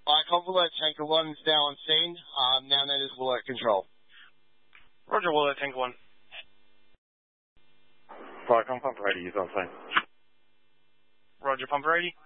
Convoy Alert, Tanker 1 is now on scene. Now known as Alert Control. Roger, Alert, Tanker 1. Fire Pumper 80 is on scene. Roger, Pumper 80.